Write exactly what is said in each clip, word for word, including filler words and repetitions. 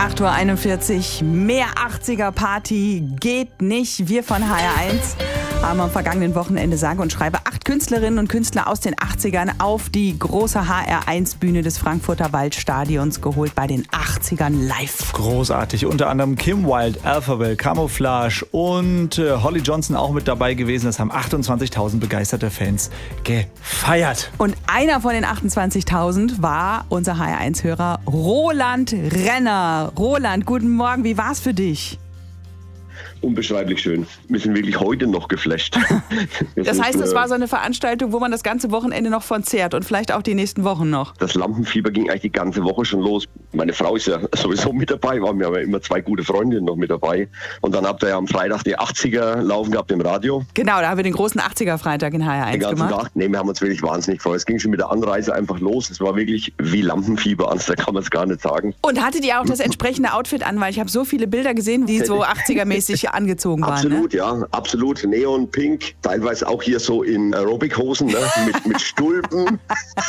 acht Uhr einundvierzig, mehr achtziger-Party geht nicht. Wir von H R eins haben am vergangenen Wochenende sage und schreibe acht Künstlerinnen und Künstler aus den achtzigern auf die große H R eins Bühne des Frankfurter Waldstadions geholt bei den achtzigern live. Großartig, unter anderem Kim Wilde, Alphaville, Camouflage und äh, Holly Johnson auch mit dabei gewesen. Das haben achtundzwanzigtausend begeisterte Fans gefeiert. Und einer von den achtundzwanzigtausend war unser H R eins Hörer Roland Renner. Roland, guten Morgen, wie war's für dich? Unbeschreiblich schön. Wir sind wirklich heute noch geflasht. Das, das heißt, ist, es äh, war so eine Veranstaltung, wo man das ganze Wochenende noch von zehrt und vielleicht auch die nächsten Wochen noch. Das Lampenfieber ging eigentlich die ganze Woche schon los. Meine Frau ist ja sowieso mit dabei, waren wir haben ja immer zwei gute Freundinnen noch mit dabei. Und dann habt ihr ja am Freitag die achtziger laufen gehabt im Radio. Genau, da haben wir den großen achtziger-Freitag in H R eins den ganzen gemacht. Tag. Nee, wir haben uns wirklich wahnsinnig gefreut. Es ging schon mit der Anreise einfach los. Es war wirklich wie Lampenfieber an, da kann man es gar nicht sagen. Und hattet ihr auch das entsprechende Outfit an? Weil ich habe so viele Bilder gesehen, die so achtziger-mäßig angezogen waren. Absolut, ne? ja, absolut. Neon, pink, teilweise auch hier so in Aerobic-Hosen, ne? mit, mit Stulpen.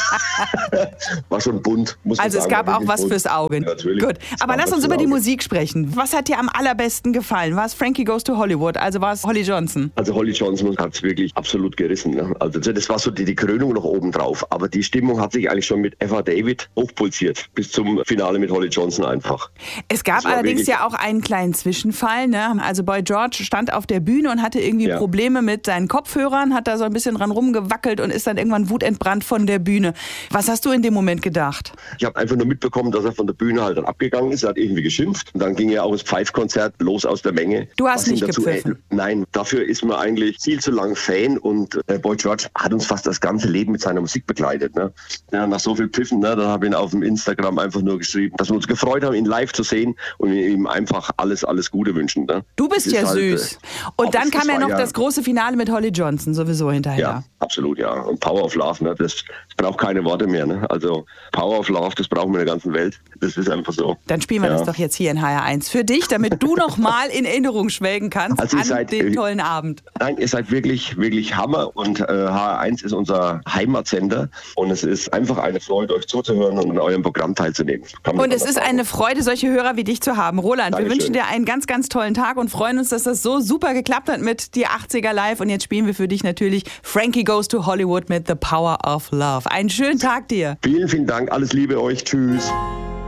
War schon bunt, muss man Also sagen. es gab auch was bunt. fürs Auge. Ja, natürlich. Gut, aber lass uns über die Musik sprechen. Was hat dir am allerbesten gefallen? War es Frankie Goes to Hollywood? Also war es Holly Johnson? Also Holly Johnson hat es wirklich absolut gerissen. Ne? Also das war so die, die Krönung noch oben drauf. Aber die Stimmung hat sich eigentlich schon mit Eva David hochpulsiert. Bis zum Finale mit Holly Johnson einfach. Es gab allerdings ja auch einen kleinen Zwischenfall. Ne? Also Boy George stand auf der Bühne und hatte irgendwie ja. Probleme mit seinen Kopfhörern, hat da so ein bisschen dran rumgewackelt und ist dann irgendwann wutentbrannt von der Bühne. Was hast du in dem Moment gedacht? Ich habe einfach nur mitbekommen, dass er von der Bühne halt dann abgegangen ist. Er hat irgendwie geschimpft. Und dann ging er auch das Pfeifkonzert los aus der Menge. Du hast nicht dazu, gepfiffen? Äh, nein, dafür ist man eigentlich viel zu lang Fan. Und äh, Boy George hat uns fast das ganze Leben mit seiner Musik begleitet. Ne? Ja, nach so viel Pfiffen, ne, dann habe ich ihn auf dem Instagram einfach nur geschrieben, dass wir uns gefreut haben, ihn live zu sehen und ihm einfach alles, alles Gute wünschen. Ne? Du bist ja halt, süß. Äh, und dann kam ja noch ja, das große Finale mit Holly Johnson sowieso hinterher. Ja, absolut, ja. Und Power of Love, ne? das, das braucht keine Worte mehr. Ne? Also Power of Love, das brauchen wir in der ganzen Welt. Das ist einfach so. Dann spielen wir ja. das doch jetzt hier in H R eins für dich, damit du noch mal in Erinnerung schwelgen kannst also an seid, den äh, tollen Abend. Nein, ihr seid wirklich, wirklich Hammer und äh, H R eins ist unser Heimatsender und es ist einfach eine Freude, euch zuzuhören und an eurem Programm teilzunehmen. Und es ist sagen. eine Freude, solche Hörer wie dich zu haben. Roland, Dankeschön. Wir wünschen dir einen ganz, ganz tollen Tag und freuen uns, dass das so super geklappt hat mit die achtziger live. Und jetzt spielen wir für dich natürlich Frankie Goes to Hollywood mit The Power of Love. Einen schönen Tag dir. Vielen, vielen Dank. Alles Liebe euch. Tschüss.